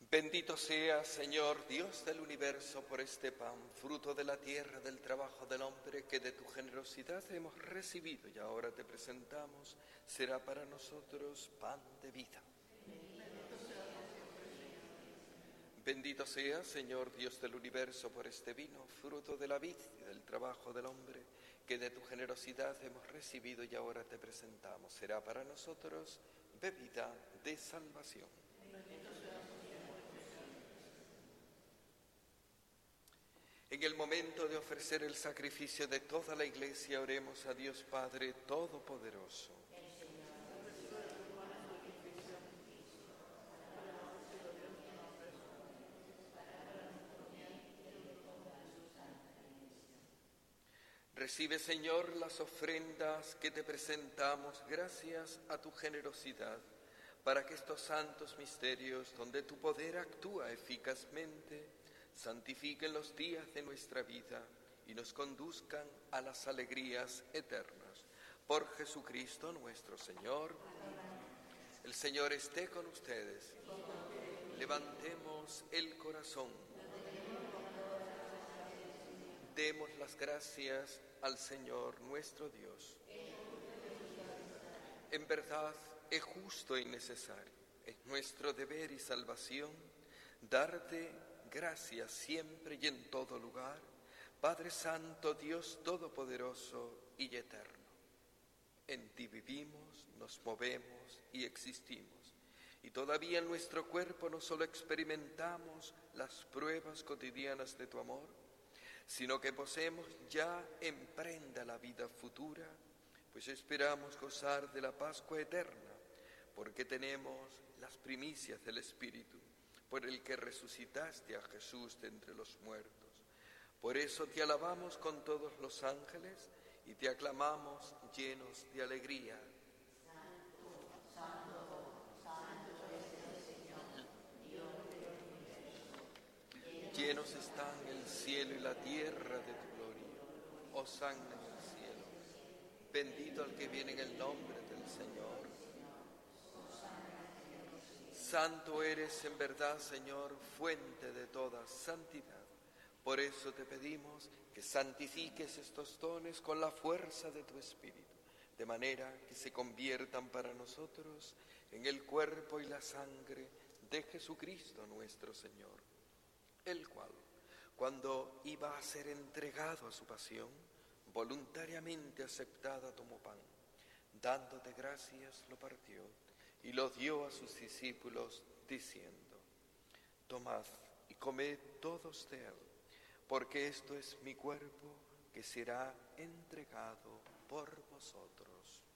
Bendito sea, Señor, Dios del universo, por este pan, fruto de la tierra, del trabajo del hombre, que de tu generosidad hemos recibido y ahora te presentamos, será para nosotros pan de vida. Bendito sea, Señor, Dios del universo, por este vino, fruto de la vid y del trabajo del hombre, que de tu generosidad hemos recibido y ahora te presentamos, será para nosotros bebida de salvación. En el momento de ofrecer el sacrificio de toda la Iglesia, oremos a Dios Padre Todopoderoso. Recibe, Señor, las ofrendas que te presentamos gracias a tu generosidad, para que estos santos misterios, donde tu poder actúa eficazmente, santifiquen los días de nuestra vida y nos conduzcan a las alegrías eternas. Por Jesucristo nuestro Señor. El Señor esté con ustedes. Levantemos el corazón. Demos las gracias al Señor nuestro Dios. En verdad es justo y necesario, es nuestro deber y salvación, darte gracias siempre y en todo lugar, Padre Santo, Dios Todopoderoso y Eterno. En ti vivimos, nos movemos y existimos, y todavía en nuestro cuerpo no solo experimentamos las pruebas cotidianas de tu amor, sino que poseemos ya en prenda la vida futura, pues esperamos gozar de la Pascua eterna, porque tenemos las primicias del Espíritu, por el que resucitaste a Jesús de entre los muertos. Por eso te alabamos con todos los ángeles y te aclamamos llenos de alegría. Santo, santo, santo es el Señor, Dios del universo. Llenos están el cielo y la tierra de tu gloria. Hosana en el cielo. Bendito el que viene en el nombre del Señor. Santo eres en verdad, Señor, fuente de toda santidad. Por eso te pedimos que santifiques estos dones con la fuerza de tu Espíritu, de manera que se conviertan para nosotros en el cuerpo y la sangre de Jesucristo nuestro Señor, el cual, cuando iba a ser entregado a su pasión, voluntariamente aceptada tomó pan, dándote gracias lo partió y lo dio a sus discípulos, diciendo: tomad y comed todos de él, porque esto es mi cuerpo que será entregado por vosotros.